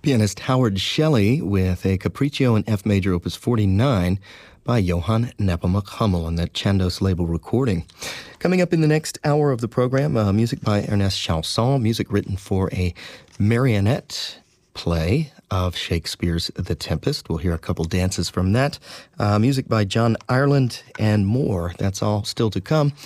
Pianist Howard Shelley with a Capriccio in F major, opus 49, by Johann Nepomuk Hummel on that Chandos label recording. Coming up in the next hour of the program, music by Ernest Chausson, music written for a marionette play of Shakespeare's The Tempest. We'll hear a couple dances from that. Music by John Ireland and more. That's all still to come.